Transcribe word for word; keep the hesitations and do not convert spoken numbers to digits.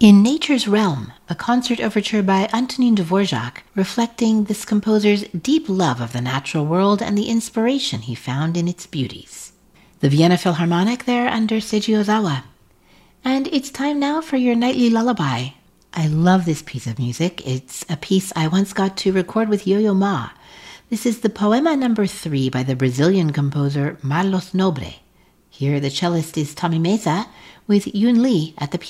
In Nature's Realm, a concert overture by Antonin Dvorak, reflecting this composer's deep love of the natural world and the inspiration he found in its beauties. The Vienna Philharmonic there under Seiji Ozawa. And it's time now for your nightly lullaby. I love this piece of music. It's a piece I once got to record with Yo-Yo Ma. This is the Poema number three by the Brazilian composer Marlos Nobre. Here the cellist is Tommy Meza with Yun Lee at the piano.